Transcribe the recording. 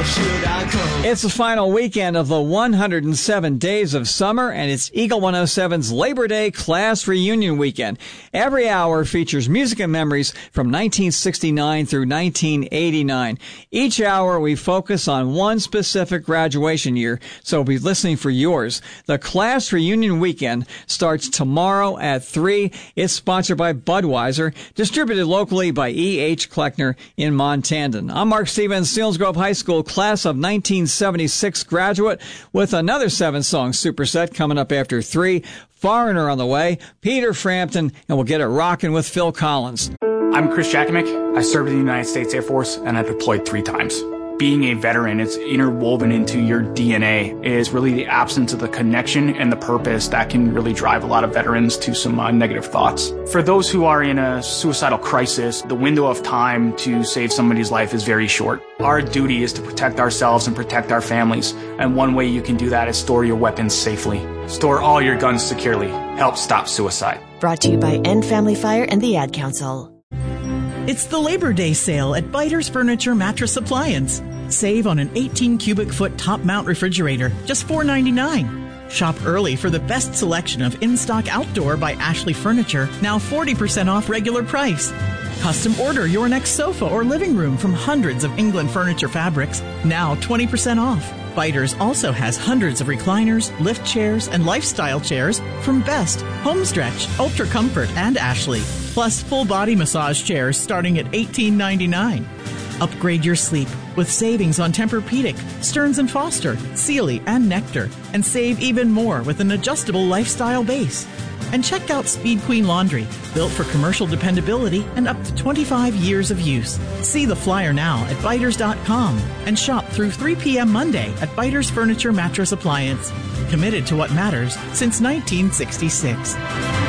should I come? It's the final weekend of the 107 days of summer, and it's Eagle 107's Labor Day Class Reunion Weekend. Every hour features music and memories from 1969 through 1989. Each hour we focus on one specific graduation year, so we'll be listening for yours. The Class Reunion Weekend starts tomorrow at 3. It's sponsored by Budweiser, distributed locally by E.H. Kleckner in Montandan. I'm Mark Stevens, Selinsgrove High School class of 1976 graduate, with another 7-song superset coming up after 3. Foreigner on the way, Peter Frampton, and we'll get it rocking with Phil Collins. I'm Chris Jakimick. I served in the United States Air Force, and I deployed 3 times. Being a veteran, it's interwoven into your DNA. It is really the absence of the connection and the purpose that can really drive a lot of veterans to some negative thoughts. For those who are in a suicidal crisis, the window of time to save somebody's life is very short. Our duty is to protect ourselves and protect our families, and one way you can do that is store your weapons safely. Store all your guns securely. Help stop suicide. Brought to you by End Family Fire and the Ad Council. It's the Labor Day sale at Biters Furniture Mattress Appliance. Save on an 18 cubic foot top mount refrigerator, just $4.99. Shop early for the best selection of in-stock outdoor by Ashley Furniture, now 40% off regular price. Custom order your next sofa or living room from hundreds of England furniture fabrics, now 20% off. Biters also has hundreds of recliners, lift chairs, and lifestyle chairs from Best, Homestretch, Ultra Comfort, and Ashley. Plus full body massage chairs starting at $18.99. Upgrade your sleep with savings on Tempur-Pedic, Stearns & Foster, Sealy, and Nectar, and save even more with an adjustable lifestyle base. And check out Speed Queen Laundry, built for commercial dependability and up to 25 years of use. See the flyer now at Biters.com and shop through 3 p.m. Monday at Biters Furniture Mattress Appliance. Committed to what matters since 1966.